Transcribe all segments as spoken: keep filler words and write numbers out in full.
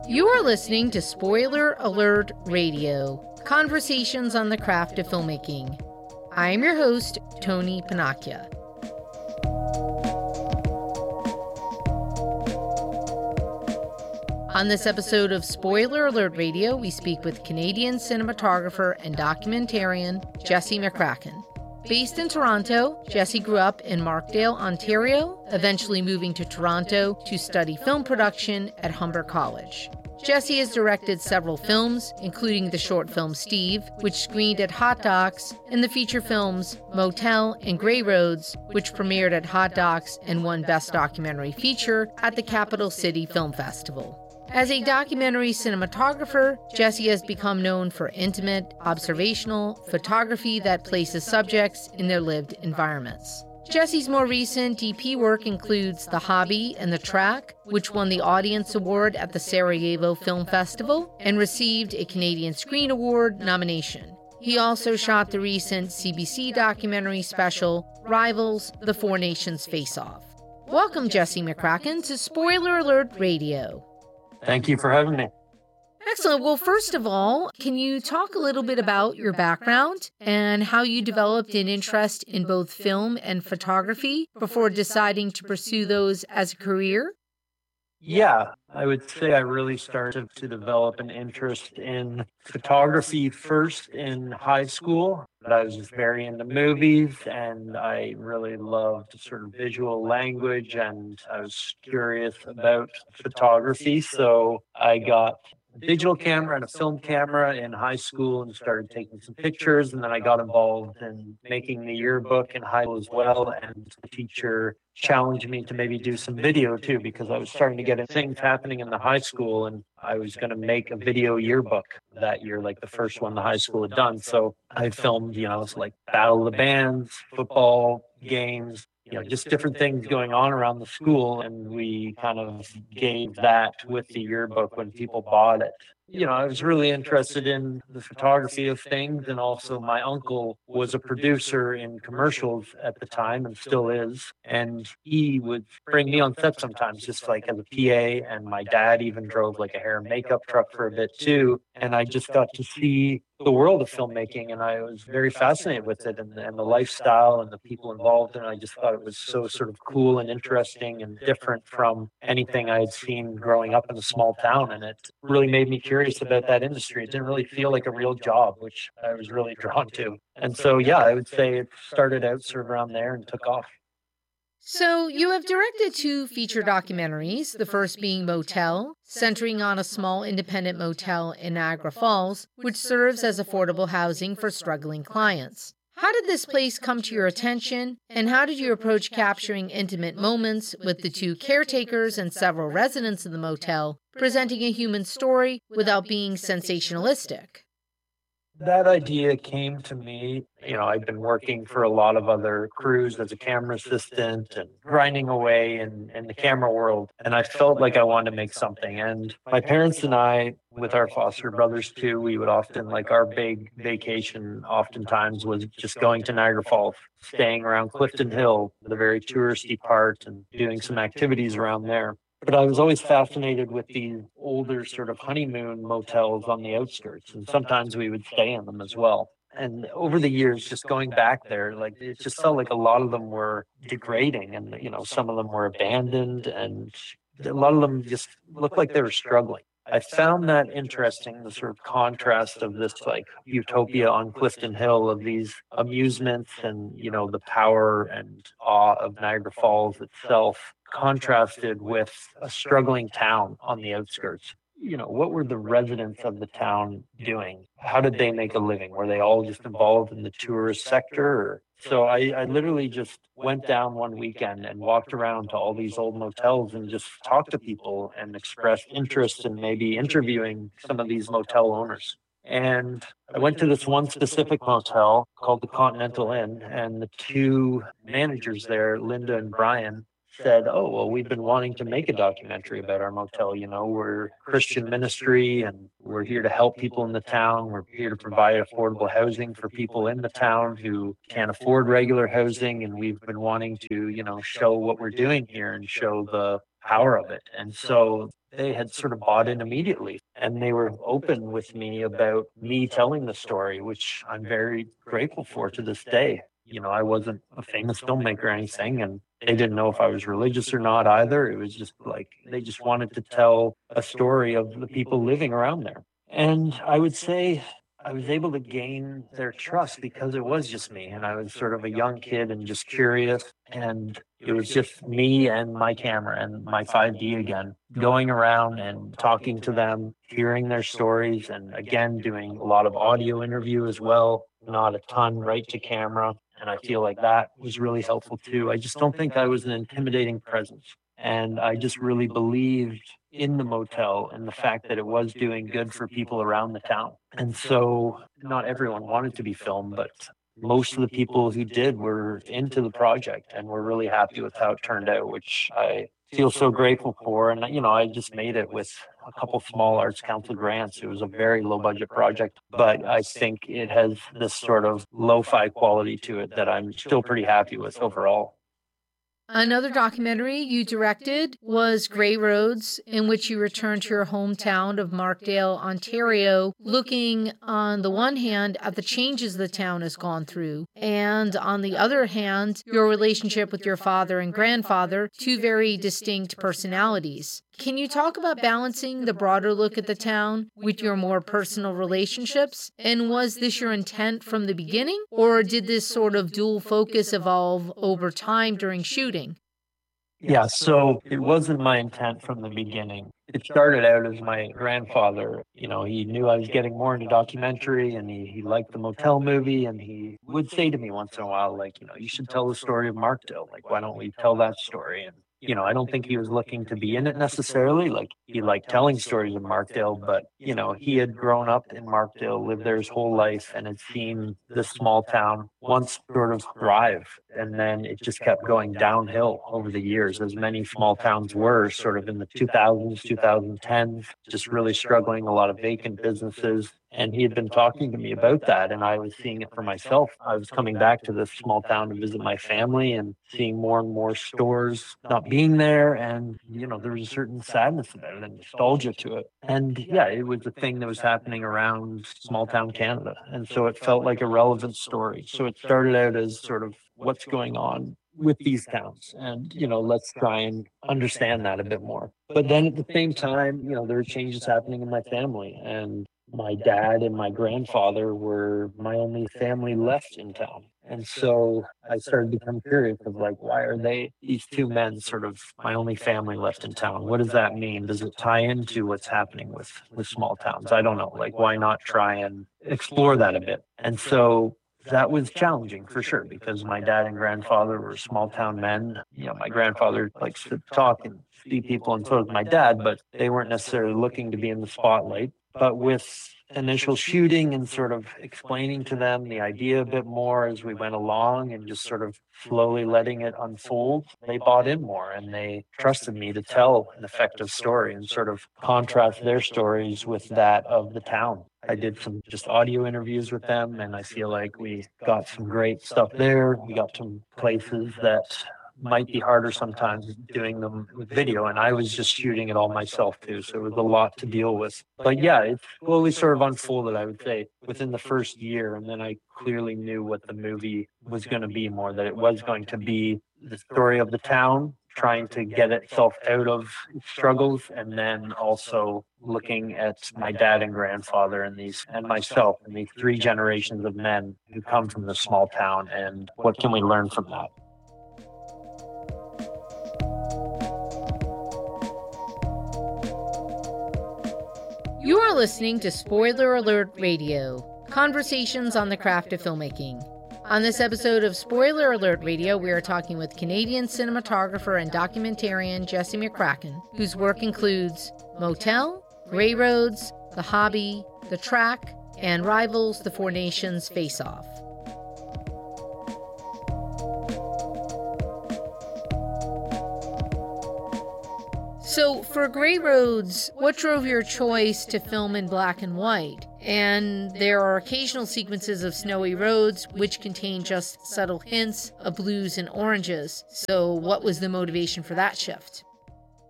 You are listening to Spoiler Alert Radio, conversations on the craft of filmmaking. I am your host, Tony Panacchia. On this episode of Spoiler Alert Radio, we speak with Canadian cinematographer and documentarian Jesse McCracken. Based in Toronto, Jesse grew up in Markdale, Ontario, eventually moving to Toronto to study film production at Humber College. Jesse has directed several films, including the short film Steve, which screened at Hot Docs, and the feature films Motel and Grey Roads, which premiered at Hot Docs and won Best Documentary Feature at the Capital City Film Festival. As a documentary cinematographer, Jesse has become known for intimate, observational photography that places subjects in their lived environments. Jesse's more recent D P work includes The Hobby and The Track, which won the Audience Award at the Sarajevo Film Festival and received a Canadian Screen Award nomination. He also shot the recent C B C documentary special, Rivals, The Four Nations Face Off. Welcome, Jesse McCracken, to Spoiler Alert Radio. Thank you for having me. Excellent. Well, first of all, can you talk a little bit about your background and how you developed an interest in both film and photography before deciding to pursue those as a career? Yeah, I would say I really started to develop an interest in photography first in high school. I was just very into movies and I really loved sort of visual language and I was curious about photography. So I got a digital camera and a film camera in high school and started taking some pictures. And then I got involved in making the yearbook in high school as well. And the teacher challenged me to maybe do some video too, because I was starting to get things happening in the high school and I was going to make a video yearbook that year, like the first one the high school had done. So I filmed, you know, it's like Battle of the Bands, football games, you know, just different things going on around the school. And we kind of gave that with the yearbook when people bought it. You know, I was really interested in the photography of things. And also my uncle was a producer in commercials at the time and still is. And he would bring me on set sometimes just like as a P A. And my dad even drove like a hair and makeup truck for a bit too. And I just got to see the world of filmmaking and I was very fascinated with it and, and the lifestyle and the people involved. And I just thought it was so sort of cool and interesting and different from anything I had seen growing up in a small town. And it really made me curious about that industry. It didn't really feel like a real job, which I was really drawn to. And so, yeah, I would say it started out sort of around there and took off. So you have directed two feature documentaries, the first being Motel, centering on a small independent motel in Niagara Falls, which serves as affordable housing for struggling clients. How did this place come to your attention, and how did you approach capturing intimate moments with the two caretakers and several residents of the motel, presenting a human story without being sensationalistic? That idea came to me, you know, I'd been working for a lot of other crews as a camera assistant and grinding away in, in the camera world. And I felt like I wanted to make something. And my parents and I, with our foster brothers too, we would often, like our big vacation oftentimes was just going to Niagara Falls, staying around Clifton Hill, the very touristy part, and doing some activities around there. But I was always fascinated with these older sort of honeymoon motels on the outskirts. And sometimes we would stay in them as well. And over the years, just going back there, like it just felt like a lot of them were degrading and, you know, some of them were abandoned and a lot of them just looked like they were struggling. I found that interesting, the sort of contrast of this like utopia on Clifton Hill of these amusements and, you know, the power and awe of Niagara Falls itself contrasted with a struggling town on the outskirts. You know, what were the residents of the town doing? How did they make a living? Were they all just involved in the tourist sector? Or... So I, I literally just went down one weekend and walked around to all these old motels and just talked to people and expressed interest in maybe interviewing some of these motel owners. And I went to this one specific motel called the Continental Inn, and the two managers there, Linda and Brian, said, oh, well, we've been wanting to make a documentary about our motel. You know, we're Christian ministry and we're here to help people in the town. We're here to provide affordable housing for people in the town who can't afford regular housing. And we've been wanting to, you know, show what we're doing here and show the power of it. And so they had sort of bought in immediately, and they were open with me about me telling the story, which I'm very grateful for to this day. You know, I wasn't a famous filmmaker or anything, and they didn't know if I was religious or not either. It was just like they just wanted to tell a story of the people living around there. And I would say I was able to gain their trust because it was just me, and I was sort of a young kid and just curious, and it was just me and my camera and my five D again, going around and talking to them, hearing their stories, and again doing a lot of audio interview as well, not a ton right to camera. And I feel like that was really helpful too. I just don't think I was an intimidating presence. And I just really believed in the motel and the fact that it was doing good for people around the town. And so not everyone wanted to be filmed, but most of the people who did were into the project and were really happy with how it turned out, which I feel so grateful for. And, you know, I just made it with a couple small Arts Council grants. It was a very low budget project, but I think it has this sort of lo-fi quality to it that I'm still pretty happy with overall. Another documentary you directed was Grey Roads, in which you returned to your hometown of Markdale, Ontario, looking on the one hand at the changes the town has gone through, and on the other hand, your relationship with your father and grandfather, two very distinct personalities. Can you talk about balancing the broader look at the town with your more personal relationships? And was this your intent from the beginning, or did this sort of dual focus evolve over time during shooting? Yeah, so it wasn't my intent from the beginning. It started out as my grandfather, you know, he knew I was getting more into documentary, and he, he liked the motel movie, and he would say to me once in a while, like, you know, you should tell the story of Markdale. Like, why don't we tell that story? And you know, I don't think he was looking to be in it necessarily. Like, he liked telling stories of Markdale, but, you know, he had grown up in Markdale, lived there his whole life, and had seen this small town once sort of thrive. And then it just kept going downhill over the years, as many small towns were, sort of in the two thousands, twenty tens, just really struggling, a lot of vacant businesses. And he had been talking to me about that, and I was seeing it for myself. I was coming back to this small town to visit my family and seeing more and more stores not being there. And, you know, there was a certain sadness about it and nostalgia to it. And yeah, it was a thing that was happening around small town Canada. And so it felt like a relevant story. So it started out as sort of what's going on with these towns, and you know, let's try and understand that a bit more. But then at the same time, you know, there were changes happening in my family, and my dad and my grandfather were my only family left in town. And so I started to become curious of like, why are they, these two men, sort of my only family left in town? What does that mean? Does it tie into what's happening with with small towns? I don't know. Like, why not try and explore that a bit? And so that was challenging for sure, because my dad and grandfather were small town men. You know, my grandfather likes to talk and see people, and so does my dad, but they weren't necessarily looking to be in the spotlight. But with initial shooting and sort of explaining to them the idea a bit more as we went along and just sort of slowly letting it unfold, they bought in more, and they trusted me to tell an effective story and sort of contrast their stories with that of the town. I did some just audio interviews with them, and I feel like we got some great stuff there. We got some places that might be harder sometimes doing them with video, and I was just shooting it all myself too, so it was a lot to deal with. But yeah, it slowly sort of unfolded, I would say, within the first year, and then I clearly knew what the movie was going to be more, that it was going to be the story of the town trying to get itself out of its struggles, and then also looking at my dad and grandfather and these and myself and these three generations of men who come from this small town, and what can we learn from that. You are listening to Spoiler Alert Radio, conversations on the craft of filmmaking. On this episode of Spoiler Alert Radio, we are talking with Canadian cinematographer and documentarian Jesse McCracken, whose work includes Motel, Grey Roads, The Hobby, The Track, and Rivals: The Four Nations Face Off. So for Grey Roads, what drove your choice to film in black and white? And there are occasional sequences of snowy roads which contain just subtle hints of blues and oranges. So what was the motivation for that shift?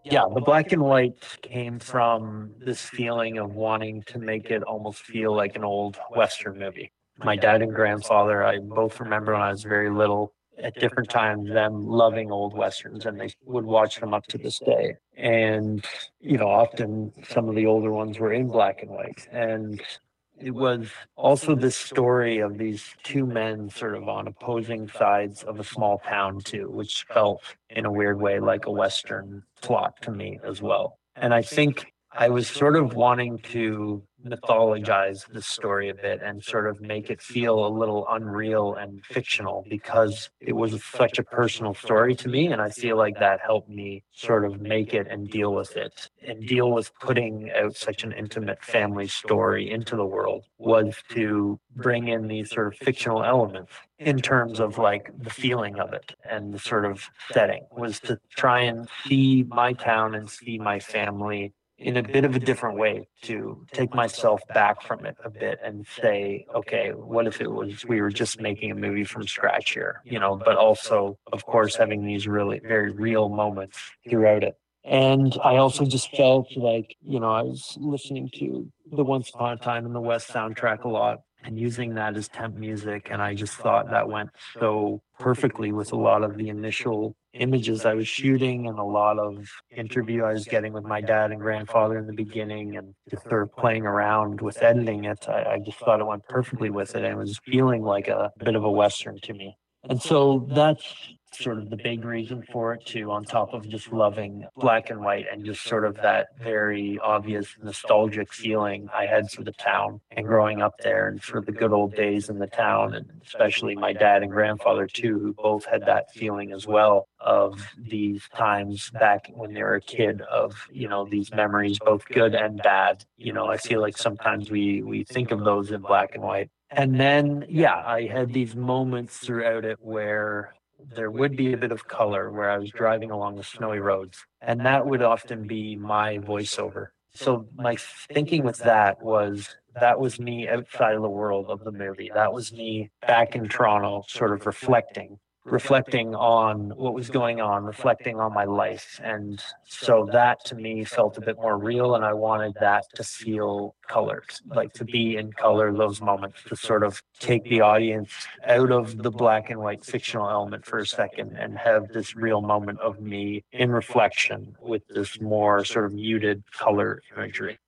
Yeah, the black and white came from this feeling of wanting to make it almost feel like an old Western movie. My dad and grandfather, I both remember when I was very little, at different times, them loving old Westerns, and they would watch them up to this day. And, you know, often some of the older ones were in black and white. And it was also this story of these two men sort of on opposing sides of a small town too, which felt in a weird way like a Western plot to me as well. And I think I was sort of wanting to mythologize the story a bit and sort of make it feel a little unreal and fictional because it was such a personal story to me. And I feel like that helped me sort of make it and deal with it and deal with putting out such an intimate family story into the world was to bring in these sort of fictional elements in terms of like the feeling of it and the sort of setting was to try and see my town and see my family in a bit of a different way, to take myself back from it a bit and say, okay, what if it was we were just making a movie from scratch here, you know, but also, of course, having these really very real moments throughout it. And I also just felt like, you know, I was listening to the Once Upon a Time in the West soundtrack a lot and using that as temp music. And I just thought that went so perfectly with a lot of the initial images I was shooting and a lot of interview I was getting with my dad and grandfather in the beginning and just sort of playing around with editing it. I, I just thought it went perfectly with it and it was feeling like a bit of a Western to me. And so that's sort of the big reason for it too, on top of just loving black and white and just sort of that very obvious nostalgic feeling I had for the town and growing up there and for the good old days in the town, and especially my dad and grandfather too, who both had that feeling as well of these times back when they were a kid, of, you know, these memories, both good and bad. You know, I feel like sometimes we we think of those in black and white. And then, yeah, I had these moments throughout it where there would be a bit of color where I was driving along the snowy roads, and that would often be my voiceover. So my thinking with that was that was me outside of the world of the movie. That was me back in Toronto, sort of reflecting reflecting on what was going on, reflecting on my life. And so that to me felt a bit more real. And I wanted that to feel colored, like to be in color, those moments, to sort of take the audience out of the black and white fictional element for a second and have this real moment of me in reflection with this more sort of muted color imagery.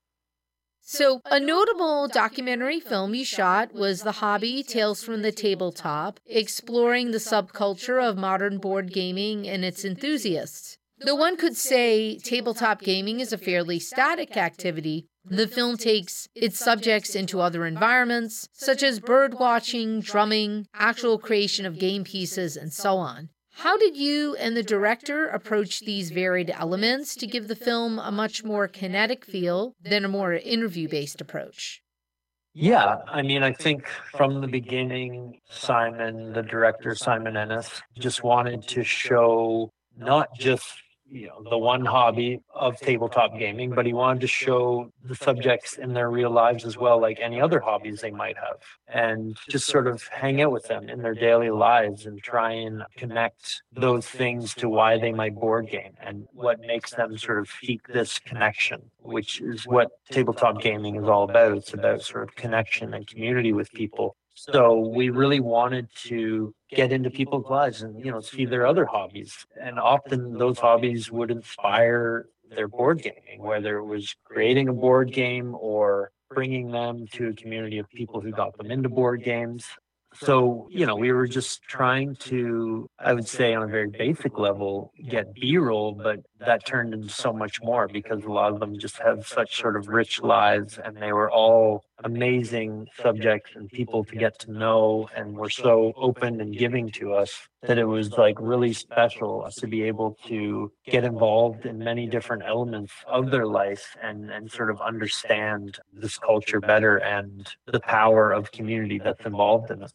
So, a notable documentary film you shot was The Hobby, Tales from the Tabletop, exploring the subculture of modern board gaming and its enthusiasts. Though one could say tabletop gaming is a fairly static activity, the film takes its subjects into other environments, such as bird watching, drumming, actual creation of game pieces, and so on. How did you and the director approach these varied elements to give the film a much more kinetic feel than a more interview-based approach? Yeah, I mean, I think from the beginning, Simon, the director, Simon Ennis, just wanted to show not just, you know, the one hobby of tabletop gaming, but he wanted to show the subjects in their real lives as well, like any other hobbies they might have, and just sort of hang out with them in their daily lives and try and connect those things to why they might board game and what makes them sort of seek this connection, which is what tabletop gaming is all about. It's about sort of connection and community with people. So we really wanted to get into people's lives and, you know, see their other hobbies. And often those hobbies would inspire their board gaming, whether it was creating a board game or bringing them to a community of people who got them into board games. So, you know, we were just trying to, I would say on a very basic level, get B-roll, but that turned into so much more because a lot of them just have such sort of rich lives and they were all amazing subjects and people to get to know and were so open and giving to us that it was like really special to be able to get involved in many different elements of their life and, and sort of understand this culture better and the power of community that's involved in it.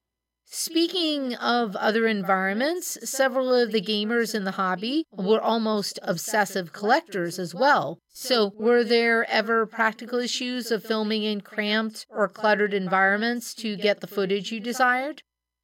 Speaking of other environments, several of the gamers in the hobby were almost obsessive collectors as well. So, were there ever practical issues of filming in cramped or cluttered environments to get the footage you desired?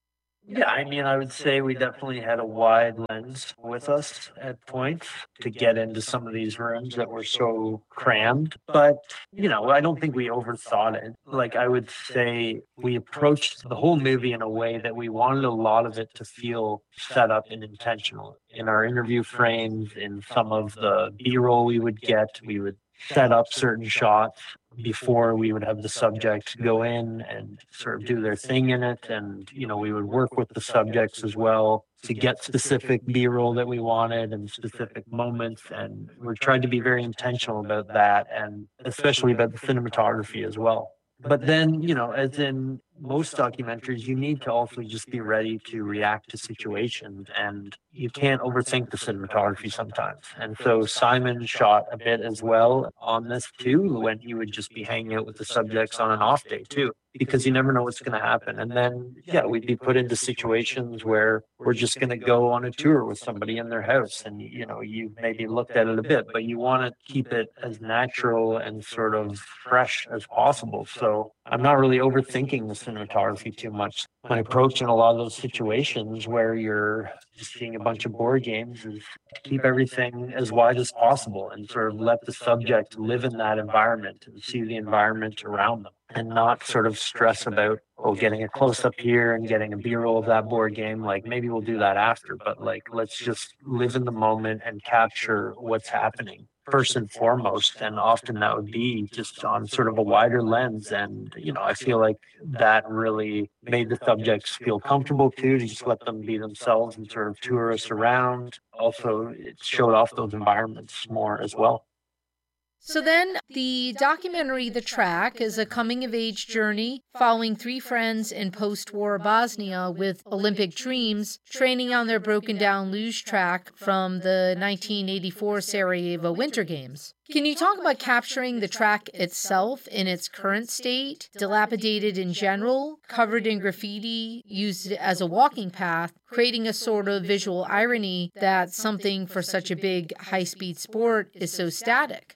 Yeah, I mean, I would say we definitely had a wide lens with us at points to get into some of these rooms that were so crammed. But, you know, I don't think we overthought it. Like, I would say we approached the whole movie in a way that we wanted a lot of it to feel set up and intentional. In our interview frames, in some of the B-roll we would get, we would set up certain shots before we would have the subjects go in and sort of do their thing in it. And, you know, we would work with the subjects as well to get specific B-roll that we wanted and specific moments. And we're trying to be very intentional about that, and especially about the cinematography as well. But then, you know, as in most documentaries, you need to also just be ready to react to situations, and you can't overthink the cinematography sometimes. And so Simon shot a bit as well on this too, when he would just be hanging out with the subjects on an off day too, because you never know what's going to happen. And then, yeah, we'd be put into situations where we're just going to go on a tour with somebody in their house, and, you know, you maybe looked at it a bit, but you want to keep it as natural and sort of fresh as possible. So I'm not really overthinking the cinematography too much. My approach in a lot of those situations where you're just seeing a bunch of board games is keep everything as wide as possible and sort of let the subject live in that environment and see the environment around them, and not sort of stress about, oh, getting a close up here and getting a B-roll of that board game. Like, maybe we'll do that after, but like, let's just live in the moment and capture what's happening first and foremost. And often that would be just on sort of a wider lens. And, you know, I feel like that really made the subjects feel comfortable too, to just let them be themselves and sort of tour us around. Also, it showed off those environments more as well. So then the documentary The Track is a coming-of-age journey following three friends in post-war Bosnia with Olympic dreams training on their broken-down luge track from the nineteen eighty-four Sarajevo Winter Games. Can you talk about capturing the track itself in its current state, dilapidated in general, covered in graffiti, used as a walking path, creating a sort of visual irony that something for such a big, high-speed sport is so static?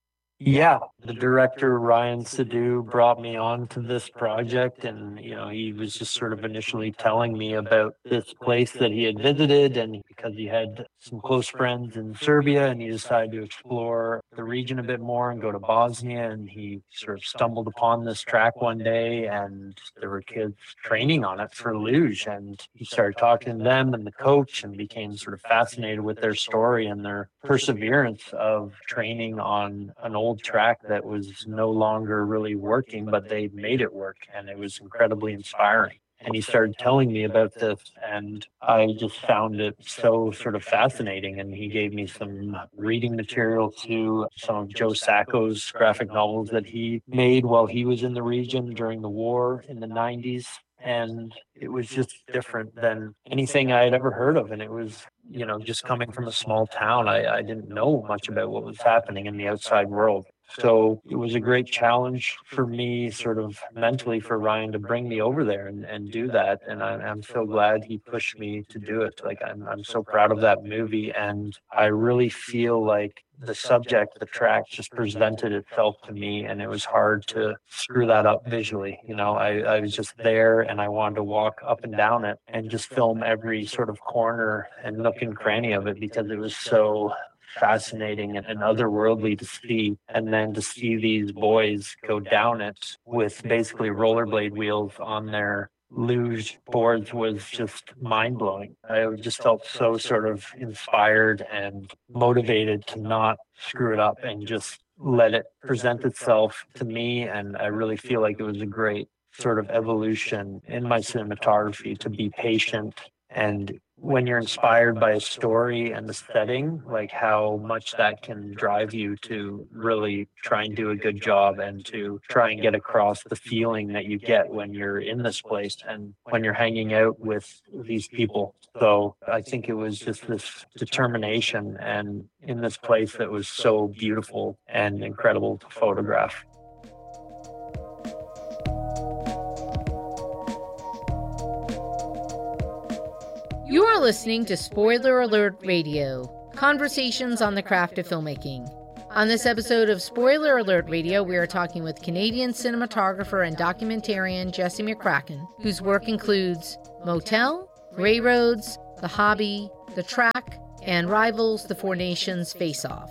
Yeah, the director, Ryan Sadu, brought me on to this project, and, you know, he was just sort of initially telling me about this place that he had visited, and because he had some close friends in Serbia, and he decided to explore the region a bit more and go to Bosnia, and he sort of stumbled upon this track one day, and there were kids training on it for luge, and he started talking to them and the coach and became sort of fascinated with their story and their perseverance of training on an old track that was no longer really working, but they made it work, and it was incredibly inspiring. And he started telling me about this, and I just found it so sort of fascinating. And he gave me some reading material to some of Joe Sacco's graphic novels that he made while he was in the region during the war in the nineties. And it was just different than anything I had ever heard of. And it was, you know, just coming from a small town, I, I didn't know much about what was happening in the outside world. So it was a great challenge for me, sort of mentally, for Ryan to bring me over there and, and do that. And I, I'm so glad he pushed me to do it. Like, I'm, I'm so proud of that movie. And I really feel like the subject, the track, just presented itself to me, and it was hard to screw that up visually. You know, I, I was just there, and I wanted to walk up and down it and just film every sort of corner and nook and cranny of it, because it was so fascinating and, and otherworldly to see. And then to see these boys go down it with basically rollerblade wheels on their luge boards was just mind-blowing. I just felt so sort of inspired and motivated to not screw it up and just let it present itself to me. And I really feel like it was a great sort of evolution in my cinematography to be patient. And when you're inspired by a story and the setting, like how much that can drive you to really try and do a good job and to try and get across the feeling that you get when you're in this place and when you're hanging out with these people. So I think it was just this determination, and in this place that was so beautiful and incredible to photograph. You are listening to Spoiler Alert Radio, conversations on the craft of filmmaking. On this episode of Spoiler Alert Radio, we are talking with Canadian cinematographer and documentarian Jesse McCracken, whose work includes Motel, Gray Roads, The Hobby, The Track, and Rivals, The Four Nations Face Off.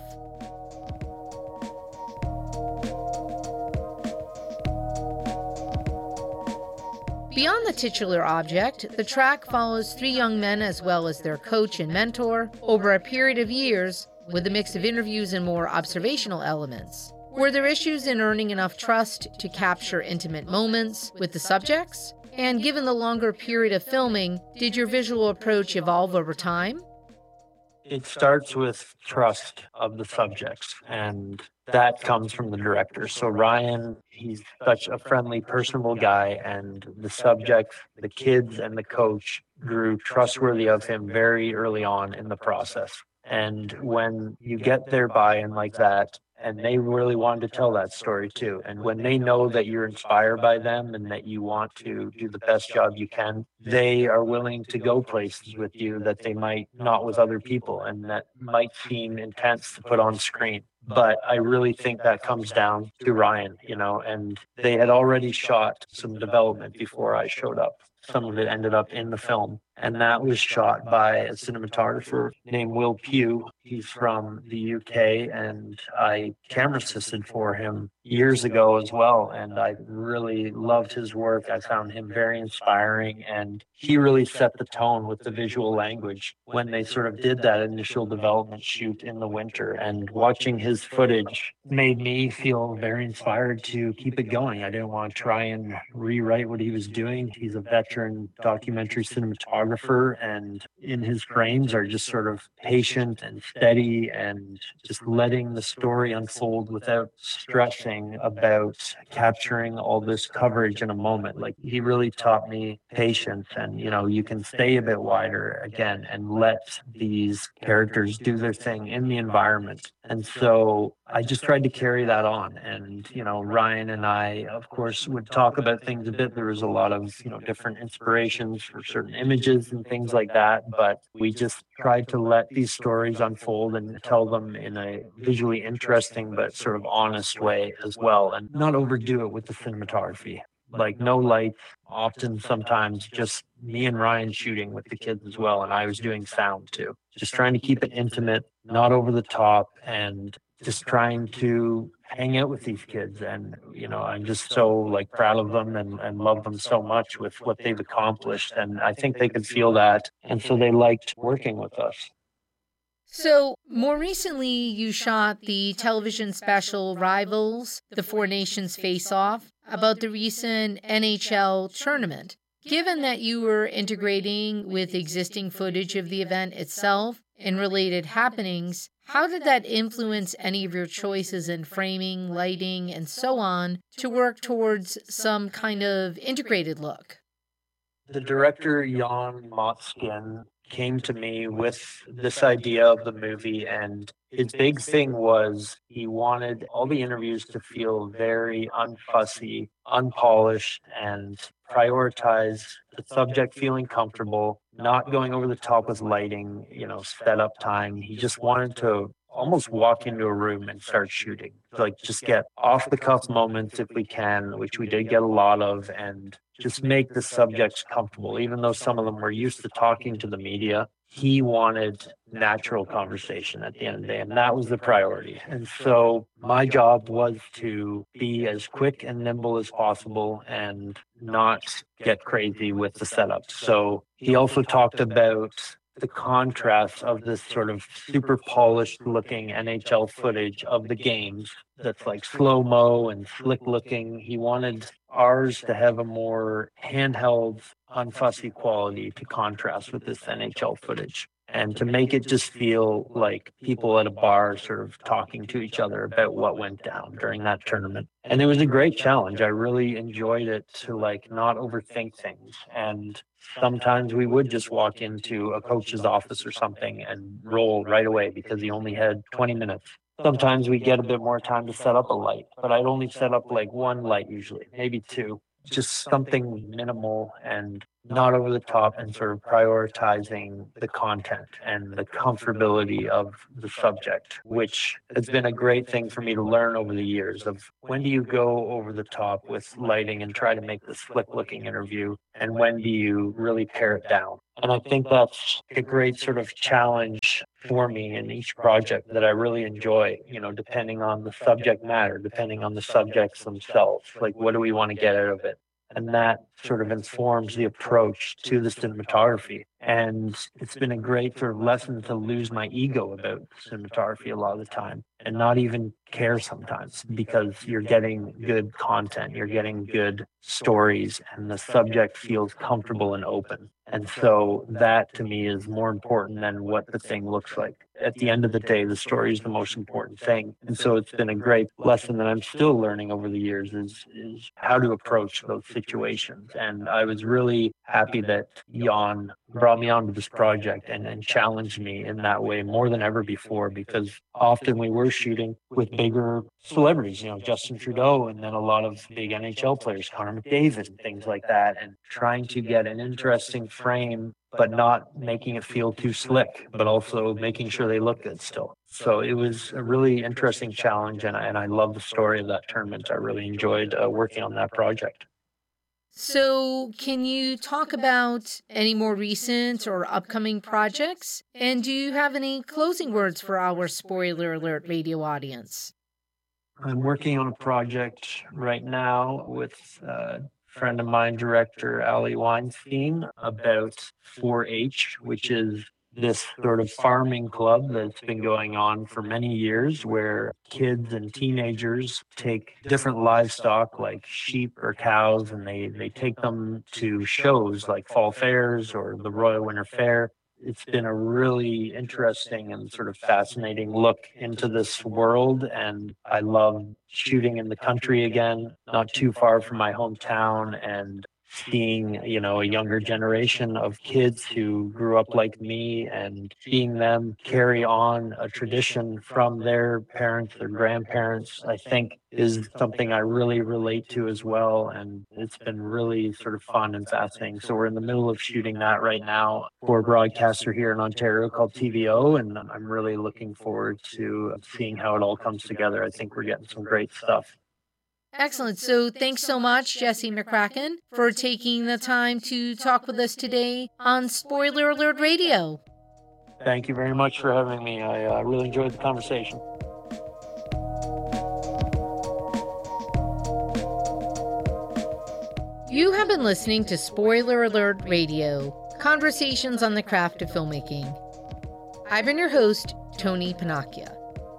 Beyond the titular object, The Track follows three young men as well as their coach and mentor over a period of years with a mix of interviews and more observational elements. Were there issues in earning enough trust to capture intimate moments with the subjects? And given the longer period of filming, did your visual approach evolve over time? It starts with trust of the subjects, and that comes from the director. So Ryan, he's such a friendly, personable guy, and the subjects, the kids and the coach grew trustworthy of him very early on in the process. And when you get their buy-in like that, and they really wanted to tell that story too. And when they know that you're inspired by them and that you want to do the best job you can, they are willing to go places with you that they might not with other people and that might seem intense to put on screen. But I really think that comes down to Ryan, you know, and they had already shot some development before I showed up. Some of it ended up in the film, and that was shot by a cinematographer named Will Pugh. He's from the U K, and I camera assisted for him years ago as well, and I really loved his work. I found him very inspiring, and he really set the tone with the visual language when they sort of did that initial development shoot in the winter. And watching his footage made me feel very inspired to keep it going. I didn't want to try and rewrite what he was doing. He's a veteran documentary cinematographer, and in his frames are just sort of patient and steady and just letting the story unfold without stressing about capturing all this coverage in a moment. Like, he really taught me patience, and you know, you can stay a bit wider again and let these characters do their thing in the environment. And so I just tried to carry that on. And, you know, Ryan and I, of course, would talk about things a bit. There was a lot of, you know, different inspirations for certain images and things like that. But we just tried to let these stories unfold and tell them in a visually interesting but sort of honest way as well, and not overdo it with the cinematography. Like, no lights, often sometimes just me and Ryan shooting with the kids as well. And I was doing sound too. Just trying to keep it intimate, not over the top, and just trying to hang out with these kids. And, you know, I'm just so like proud of them and, and love them so much with what they've accomplished. And I think they could feel that. And so they liked working with us. So, more recently, you shot the television special Rivals, The Four Nations Face Off, about the recent N H L tournament. Given that you were integrating with existing footage of the event itself and related happenings, how did that influence any of your choices in framing, lighting, and so on to work towards some kind of integrated look? The director, Jan Motzkin, came to me with this idea of the movie, and his big thing was he wanted all the interviews to feel very unfussy, unpolished, and prioritize the subject feeling comfortable, not going over the top with lighting, you know, setup time. He just wanted to almost walk into a room and start shooting. Like, just get off the cuff moments if we can, which we did get a lot of, and just make the subjects comfortable. Even though some of them were used to talking to the media, he wanted natural conversation at the end of the day, and that was the priority. And so my job was to be as quick and nimble as possible and not get crazy with the setup. So he also talked about the contrast of this sort of super polished looking N H L footage of the games that's like slow-mo and slick looking. He wanted ours to have a more handheld, unfussy quality to contrast with this N H L footage, and to make it just feel like people at a bar sort of talking to each other about what went down during that tournament. And it was a great challenge. I really enjoyed it to like not overthink things. And sometimes we would just walk into a coach's office or something and roll right away because he only had twenty minutes. Sometimes we get a bit more time to set up a light, but I'd only set up like one light usually, maybe two. Just something minimal and not over the top, and sort of prioritizing the content and the comfortability of the subject, which has been a great thing for me to learn over the years of when do you go over the top with lighting and try to make this slick looking interview, and when do you really pare it down. And I think that's a great sort of challenge for me in each project that I really enjoy, you know, depending on the subject matter, depending on the subjects themselves. Like, what do we want to get out of it? And that sort of informs the approach to the cinematography. And it's been a great sort of lesson to lose my ego about cinematography a lot of the time and not even care sometimes, because you're getting good content, you're getting good stories, and the subject feels comfortable and open. And so that to me is more important than what the thing looks like. At the end of the day, the story is the most important thing. And so it's been a great lesson that I'm still learning over the years is, is how to approach those situations. And I was really happy that Jan brought me onto this project and, and challenged me in that way more than ever before, because often we were shooting with bigger celebrities, you know, Justin Trudeau, and then a lot of big N H L players, Connor McDavid and things like that, and trying to get an interesting frame, but not making it feel too slick, but also making sure they look good still. So it was a really interesting challenge, and I, and I love the story of that tournament. I really enjoyed uh, working on that project. So can you talk about any more recent or upcoming projects? And do you have any closing words for our Spoiler Alert Radio audience? I'm working on a project right now with a friend of mine, director Ali Weinstein, about four H, which is this sort of farming club that's been going on for many years, where kids and teenagers take different livestock like sheep or cows, and they, they take them to shows like fall fairs or the Royal Winter Fair. It's been a really interesting and sort of fascinating look into this world. And I love shooting in the country again, not too far from my hometown, and seeing, you know, a younger generation of kids who grew up like me and seeing them carry on a tradition from their parents, their grandparents, I think is something I really relate to as well. And it's been really sort of fun and fascinating. So we're in the middle of shooting that right now for a broadcaster here in Ontario called T V O. And I'm really looking forward to seeing how it all comes together. I think we're getting some great stuff. Excellent. So thanks so much, Jesse McCracken, for taking the time to talk with us today on Spoiler Alert Radio. Thank you very much for having me. I uh, really enjoyed the conversation. You have been listening to Spoiler Alert Radio, conversations on the craft of filmmaking. I've been your host, Tony Panacchia.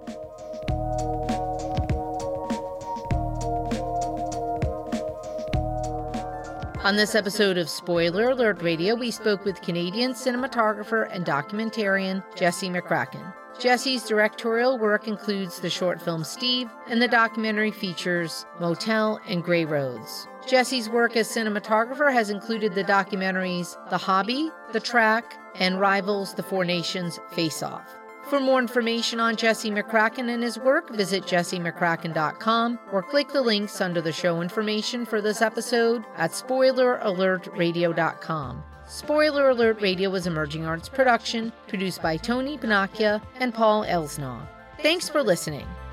On this episode of Spoiler Alert Radio, we spoke with Canadian cinematographer and documentarian Jesse McCracken. Jesse's directorial work includes the short film Steve and the documentary features Motel and Grey Roads. Jesse's work as cinematographer has included the documentaries The Hobby, The Track, and Rivals: The Four Nations Face Off. For more information on Jesse McCracken and his work, visit jesse mccracken dot com or click the links under the show information for this episode at spoiler alert radio dot com. Spoiler Alert Radio is Emerging Arts production, produced by Tony Panacchia and Paul Elsnaw. Thanks for listening.